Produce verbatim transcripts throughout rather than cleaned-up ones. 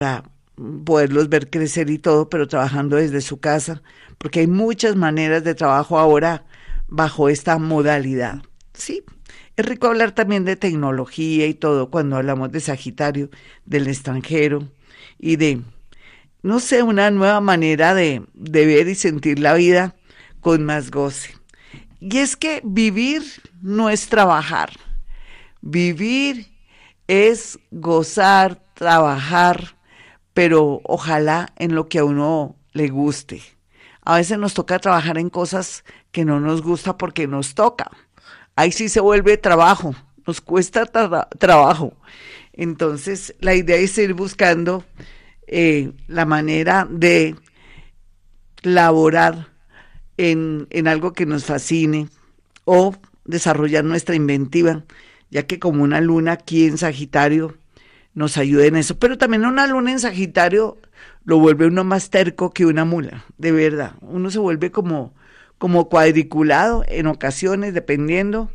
poderlos ver crecer y todo, pero trabajando desde su casa, porque hay muchas maneras de trabajo ahora bajo esta modalidad. Sí, es rico hablar también de tecnología y todo cuando hablamos de Sagitario, del extranjero y de, no sé, una nueva manera de, de ver y sentir la vida con más goce. Y es que vivir no es trabajar, vivir es gozar, trabajar, pero ojalá en lo que a uno le guste. A veces nos toca trabajar en cosas que no nos gusta porque nos toca. Ahí sí se vuelve trabajo, nos cuesta tra- trabajo. Entonces, la idea es ir buscando eh, la manera de laborar en, en algo que nos fascine o desarrollar nuestra inventiva, ya que como una luna aquí en Sagitario nos ayuda en eso. Pero también una luna en Sagitario lo vuelve uno más terco que una mula, de verdad. Uno se vuelve como, como cuadriculado en ocasiones, dependiendo.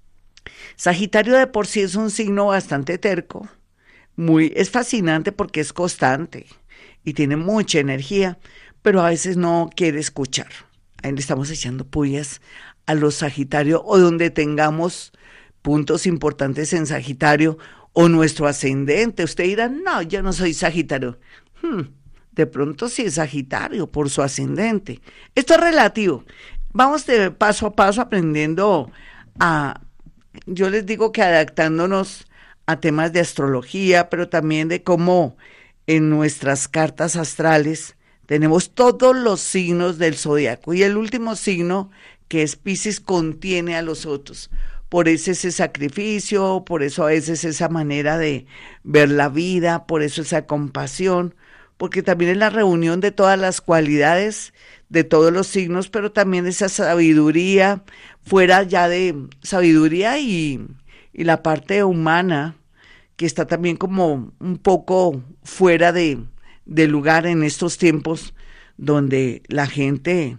Sagitario de por sí es un signo bastante terco, muy, es fascinante porque es constante y tiene mucha energía, pero a veces no quiere escuchar. Ahí le estamos echando pullas a los Sagitarios o donde tengamos puntos importantes en Sagitario o nuestro ascendente. Usted dirá, no, yo no soy Sagitario. Hmm, de pronto sí es Sagitario por su ascendente. Esto es relativo. Vamos de paso a paso aprendiendo a, yo les digo que adaptándonos a temas de astrología, pero también de cómo en nuestras cartas astrales tenemos todos los signos del zodiaco y el último signo, que es Piscis, contiene a los otros. Por eso ese sacrificio, por eso a veces esa manera de ver la vida, por eso esa compasión, porque también es la reunión de todas las cualidades de todos los signos, pero también esa sabiduría, fuera ya de sabiduría y, y la parte humana, que está también como un poco fuera de, de lugar en estos tiempos donde la gente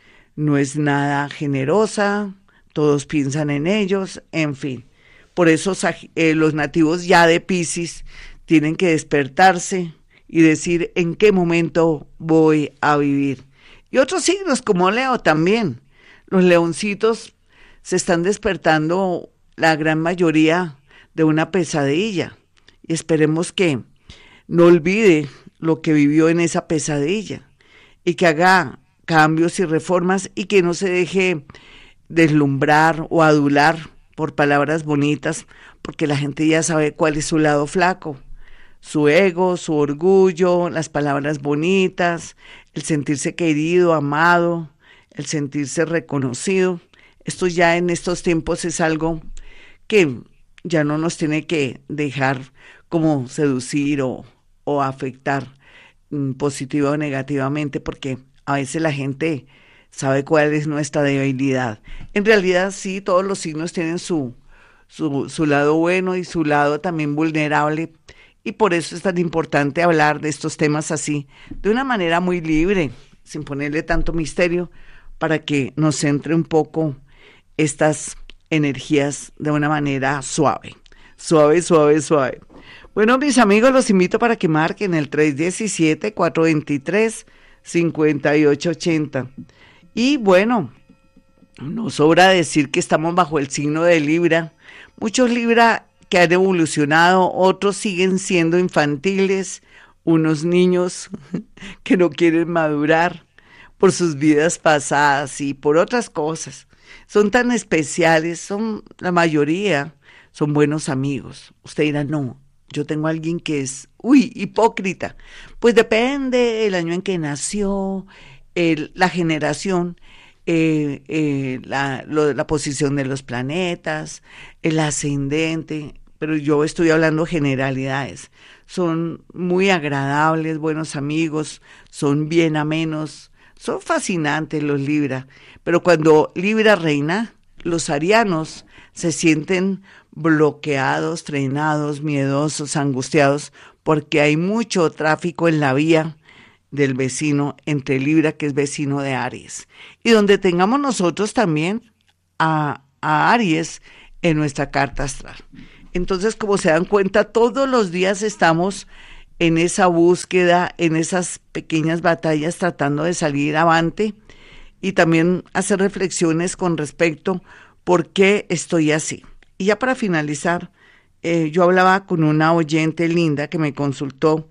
no es nada generosa, todos piensan en ellos, en fin. Por eso eh, los nativos ya de Piscis tienen que despertarse y decir en qué momento voy a vivir. Y otros signos como Leo también. Los leoncitos se están despertando la gran mayoría de una pesadilla. Y esperemos que no olvide lo que vivió en esa pesadilla y que haga cambios y reformas y que no se deje deslumbrar o adular por palabras bonitas, porque la gente ya sabe cuál es su lado flaco, su ego, su orgullo, las palabras bonitas, el sentirse querido, amado, el sentirse reconocido. Esto ya en estos tiempos es algo que ya no nos tiene que dejar como seducir o, o afectar mm, positiva o negativamente, porque a veces la gente sabe cuál es nuestra debilidad. En realidad sí, todos los signos tienen su, su, su lado bueno y su lado también vulnerable, y por eso es tan importante hablar de estos temas así, de una manera muy libre, sin ponerle tanto misterio, para que nos centre un poco estas energías de una manera suave, suave, suave, suave. Bueno, mis amigos, los invito para que marquen el tres uno siete, cuatro dos tres, cinco ocho ocho cero. Y bueno, no sobra decir que estamos bajo el signo de Libra. Muchos Libra que han evolucionado, otros siguen siendo infantiles, unos niños que no quieren madurar por sus vidas pasadas y por otras cosas. Son tan especiales, son la mayoría, son buenos amigos. Usted dirá, no, yo tengo a alguien que es, uy, hipócrita. Pues depende el año en que nació, el, la generación, eh, eh, la, lo, la posición de los planetas, el ascendente, pero yo estoy hablando generalidades. Son muy agradables, buenos amigos, son bien amenos, son fascinantes los Libra, pero cuando Libra reina, los arianos se sienten bloqueados, frenados, miedosos, angustiados, porque hay mucho tráfico en la vía del vecino entre Libra, que es vecino de Aries. Y donde tengamos nosotros también a, a Aries en nuestra carta astral. Entonces, como se dan cuenta, todos los días estamos en esa búsqueda, en esas pequeñas batallas, tratando de salir avante y también hacer reflexiones con respecto por qué estoy así. Y ya para finalizar, eh, yo hablaba con una oyente linda que me consultó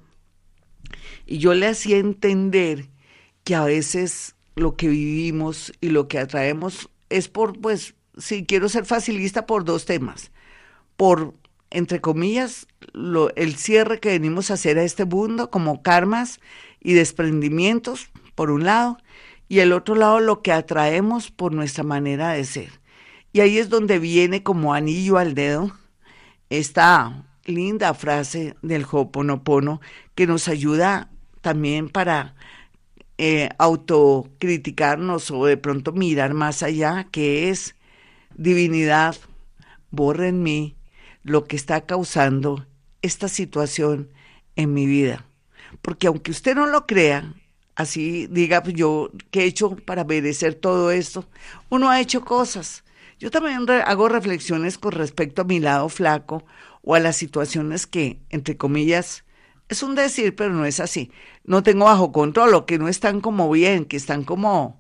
y yo le hacía entender que a veces lo que vivimos y lo que atraemos es por, pues, si quiero ser facilista, por dos temas. Por, entre comillas, lo, el cierre que venimos a hacer a este mundo como karmas y desprendimientos, por un lado, y el otro lado lo que atraemos por nuestra manera de ser. Y ahí es donde viene como anillo al dedo esta linda frase del Ho'oponopono que nos ayuda también para eh, autocriticarnos o de pronto mirar más allá, que es: divinidad, borra en mí lo que está causando esta situación en mi vida. Porque aunque usted no lo crea, así diga, pues yo, ¿qué he hecho para merecer todo esto? Uno ha hecho cosas. Yo también re- hago reflexiones con respecto a mi lado flaco o a las situaciones que, entre comillas, es un decir, pero no es así. No tengo bajo control, o que no están como bien, que están como,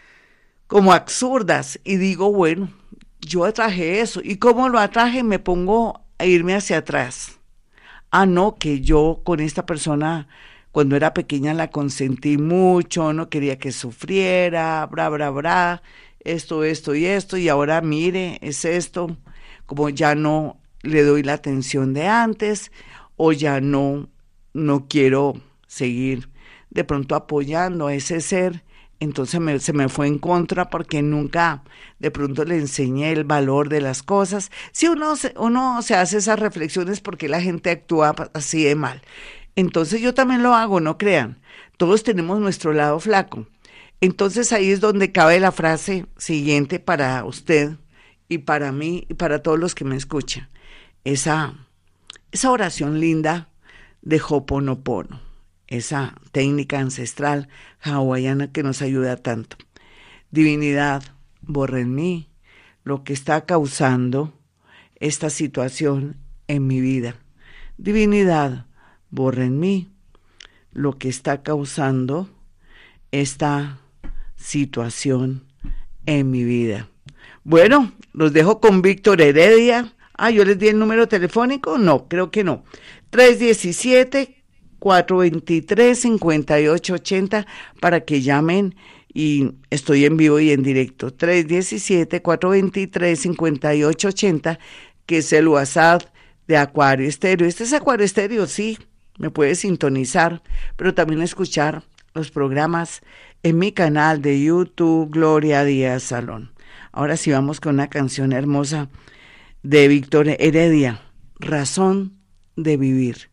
como absurdas. Y digo, bueno, yo atraje eso. ¿Y cómo lo atraje? Me pongo a irme hacia atrás. Ah, no, que yo con esta persona, cuando era pequeña, la consentí mucho, no quería que sufriera, bra, bra, bra, esto, esto y esto, y ahora mire, es esto, como ya no le doy la atención de antes, o ya no, no quiero seguir de pronto apoyando a ese ser. Entonces me, se me fue en contra porque nunca de pronto le enseñé el valor de las cosas. Si uno se, uno se hace esas reflexiones porque la gente actúa así de mal. Entonces yo también lo hago, no crean. Todos tenemos nuestro lado flaco. Entonces ahí es donde cabe la frase siguiente para usted y para mí y para todos los que me escuchan. Esa, esa oración linda de Ho'oponopono, esa técnica ancestral hawaiana que nos ayuda tanto. Divinidad, borra en mí lo que está causando esta situación en mi vida. Divinidad, borra en mí lo que está causando esta situación en mi vida. Bueno, los dejo con Víctor Heredia. Ah, ¿yo les di el número telefónico? No, creo que no. tres uno siete, cuatro dos tres, cinco ocho ocho cero para que llamen, y estoy en vivo y en directo. tres uno siete, cuatro dos tres, cinco ocho ocho cero, que es el WhatsApp de Acuario Estéreo. Este es Acuario Estéreo, sí, me puede sintonizar, pero también escuchar los programas en mi canal de YouTube, Gloria Díaz Salón. Ahora sí vamos con una canción hermosa de Víctor Heredia, Razón de Vivir.